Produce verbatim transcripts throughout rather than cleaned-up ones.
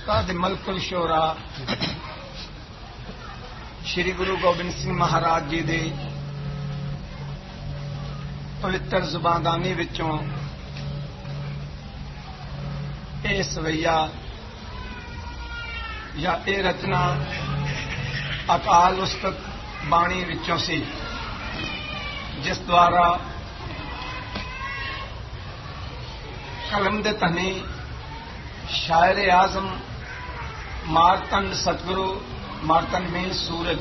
استاد ملک الشورا شری گرو گوبند سنگھ مہاراج جی دی پوتر زباندانی وچوں اے سویہ یا اے رچنا اکال استد بانی وچوں سی جس دوارا قلم دے تنی شاعر اعظم مارتنڈ ستگرو مارتنڈ مین سورج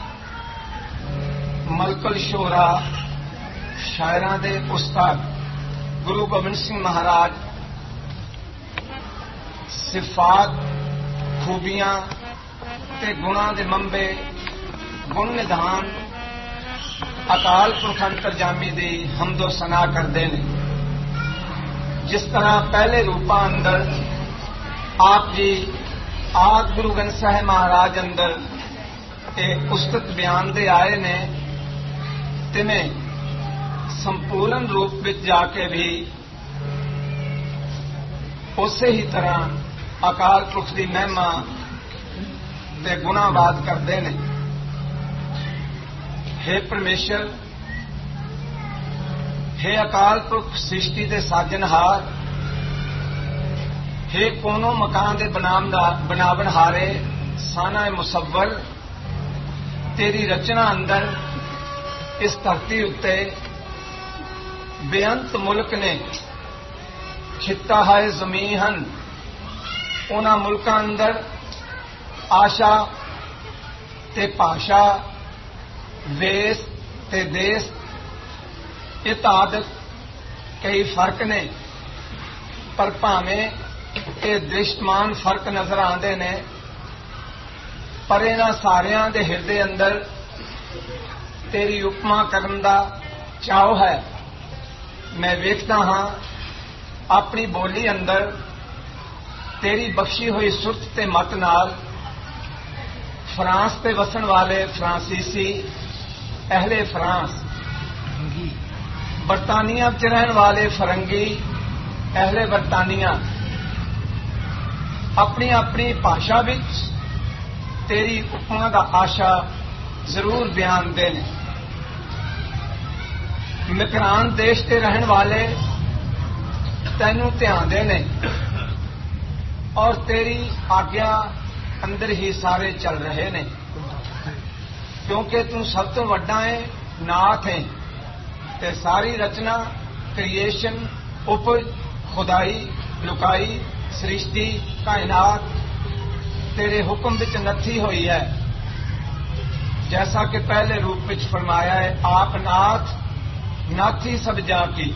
ملک الشورا شاعراں دے استاد گرو گوبند سنگھ مہاراج صفات خوبیاں تے گناں دے منبع گن ندان اکال پرخ انترجامی دی حمد و ثنا کردے نے. جس طرح پہلے روپا اندر آپ جی آد گرو گرنتھ صاحب مہاراج اندر ایک استت بیان دے آئے نے تمہیں سمپورن روپ میں جا کے بھی اسی ہی طرح اکال پرخ دی مہما دے گناہ باد کرتے ہیں. ہے پرمیشر ہے اکال پرخ سرشٹی دے ساجنہار ہے کونوں مکان دے بناون ہارے سانہ مصور تیری رچنا اندر اس دھرتی اتے بےانت ملک نے خطہ ہے زمین ہن انہاں ملکاں اندر آشا تے پاشا ویس تے دیس اتعادت کئی فرق نے پر پاویں یہ درشتمان فرق نظر آتے نے پر انہاں ساریاں دے ہردے اندر تیری اپما کرن دا چاؤ ہے. میں ویکھدا ہاں اپنی بولی اندر تیری بخشی ہوئی سرت تے مت نال فرانس تے وسن والے فرانسیسی اہل فرانس برطانیہ چ رہن والے فرنگی اہل برطانیہ اپنی اپنی بھاشا وچ تیری اپما دا آشا ضرور بیان دے نے. مکران دیش تے رہن والے تینوں دھیان دے نے اور تیری آگیا اندر ہی سارے چل رہے نے کیونکہ تم سب تو وڈا ہے ناتھ ہے تے ساری رچنا کریشن اپج خدائی لکائی سرشٹی کائنات تیرے حکم وچ نتھی ہوئی ہے. جیسا کہ پہلے روپ وچ فرمایا ہے آپ ناتھ ناتھی سب جا کی